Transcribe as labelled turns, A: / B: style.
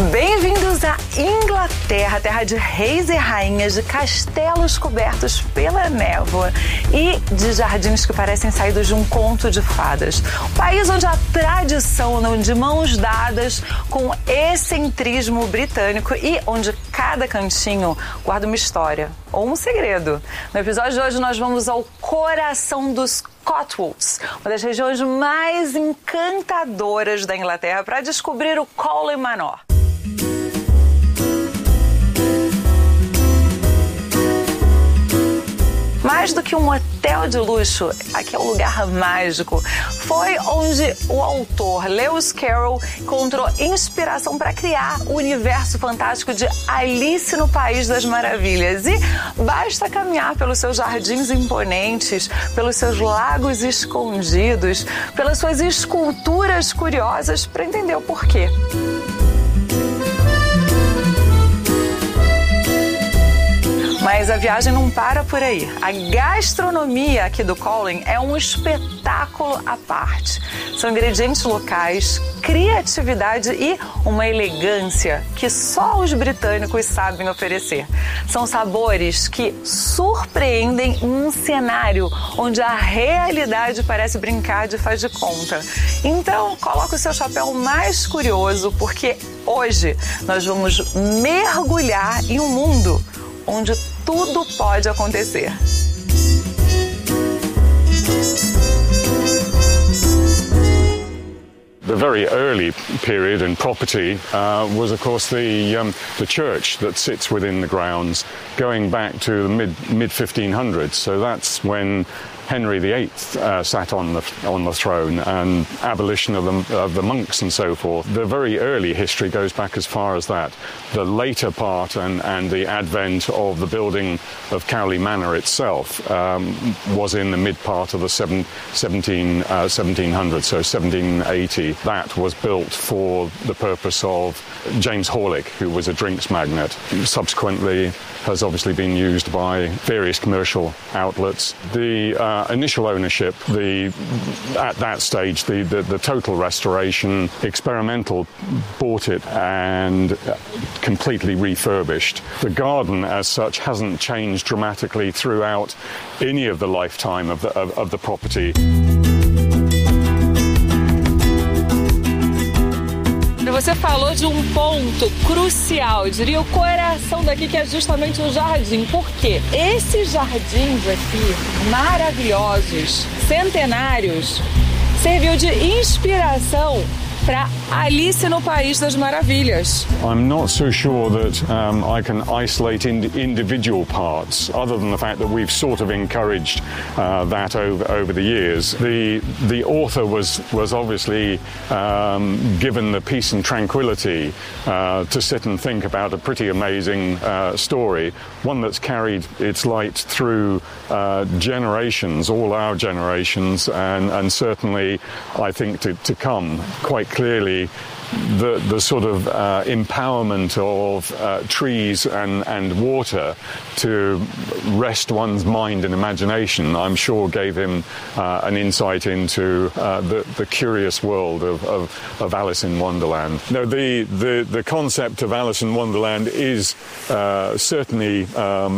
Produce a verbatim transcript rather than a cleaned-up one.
A: Bem-vindos à Inglaterra, terra de reis e rainhas, de castelos cobertos pela névoa e de jardins que parecem saídos de um conto de fadas. Um país onde a tradição anda de mãos dadas com o excentrismo britânico e onde cada cantinho guarda uma história ou um segredo. No episódio de hoje nós vamos ao coração dos Cotswolds, uma das regiões mais encantadoras da Inglaterra, para descobrir o Colwyn Manor. Mais do que um hotel de luxo, aqui é um lugar mágico. Foi onde o autor Lewis Carroll encontrou inspiração para criar o universo fantástico de Alice no País das Maravilhas. E basta caminhar pelos seus jardins imponentes, pelos seus lagos escondidos, pelas suas esculturas curiosas para entender o porquê. Mas a viagem não para por aí. A gastronomia aqui do Colwyn é um espetáculo à parte. São ingredientes locais, criatividade e uma elegância que só os britânicos sabem oferecer. São sabores que surpreendem em um cenário onde a realidade parece brincar de faz de conta. Então, coloque o seu chapéu mais curioso, porque hoje nós vamos mergulhar em um mundo onde tudo pode acontecer.
B: The very early period in property uh, was, of course, the um, the church that sits within the grounds, going back to the mid mid fifteen hundreds. So that's when Henry the Eighth uh, sat on the on the throne, and abolition of the, of the monks and so forth. The very early history goes back as far as that. The later part and, and the advent of the building of Cowley Manor itself um, was in the mid part of the seven, seventeen, uh, seventeen hundreds, so seventeen eighty. That was built for the purpose of James Horlick, who was a drinks magnate. Subsequently has obviously been used by various commercial outlets. The uh, initial ownership, the at that stage, the, the, the total restoration, experimental, bought it and completely refurbished. The garden as such hasn't changed dramatically throughout any of the lifetime of the, of, of the property.
A: Você falou de um ponto crucial, eu diria o coração daqui, que é justamente o jardim. Por quê? Esses jardins aqui, maravilhosos, centenários, serviu de inspiração para Alice no País das Maravilhas.
B: I'm not so sure that um, I can isolate ind individual parts, other than the fact that we've sort of encouraged uh, that over over the years. The the author was was obviously um, given the peace and tranquility uh, to sit and think about a pretty amazing uh, story, one that's carried its light through uh, generations, all our generations, and and certainly I think to to come quite clearly. The, the sort of uh, empowerment of uh, trees and, and water to rest one's mind and imagination, I'm sure gave him uh, an insight into uh, the, the curious world of, of, of Alice in Wonderland. No, the, the, the concept of Alice in Wonderland is uh, certainly um,